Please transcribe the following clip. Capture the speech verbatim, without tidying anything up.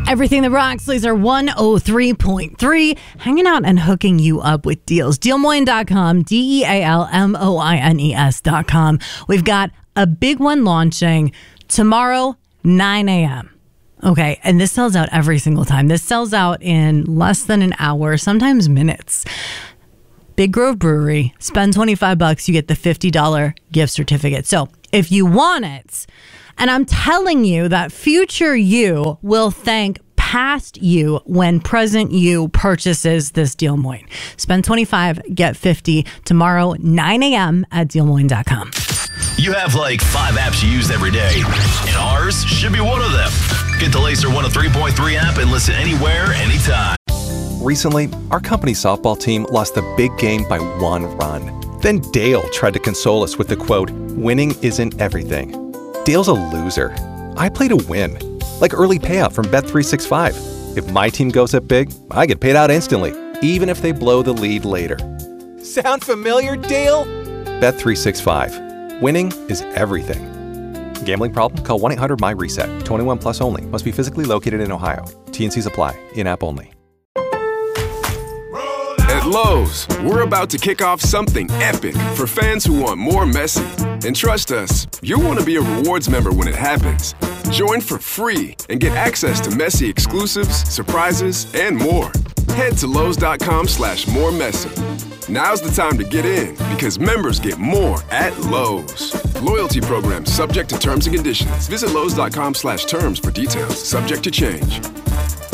Everything that rocks, Laser one oh three point three, hanging out and hooking you up with deals. deal moine dot com, D E A L M O I N E S dot com. We've got a big one launching tomorrow, nine a.m. Okay, and this sells out every single time. This sells out in less than an hour, sometimes minutes. Big Grove Brewery, spend twenty-five bucks, you get the fifty dollars gift certificate. So if you want it, and I'm telling you that future you will thank past you when present you purchases this Deal Moine. Spend twenty-five, get fifty tomorrow, nine a.m. at deal moine dot com. You have like five apps you use every day, and ours should be one of them. Get the Laser one oh three point three app and listen anywhere, anytime. Recently, our company softball team lost the big game by one run. Then Dale tried to console us with the quote, "Winning isn't everything." Dale's a loser. I play to win. Like early payout from Bet three sixty-five. If my team goes up big, I get paid out instantly, even if they blow the lead later. Sound familiar, Dale? Bet three sixty-five. Winning is everything. Gambling problem? Call one eight hundred my reset. twenty-one plus only. Must be physically located in Ohio. T and Cs apply. In-app only. At Lowe's, we're about to kick off something epic for fans who want more Messi. And trust us, you'll want to be a rewards member when it happens. Join for free and get access to Messi exclusives, surprises, and more. Head to Lowe's.com slash more Messi. Now's the time to get in because members get more at Lowe's. Loyalty program subject to terms and conditions. Visit Lowe's.com slash terms for details. Subject to change.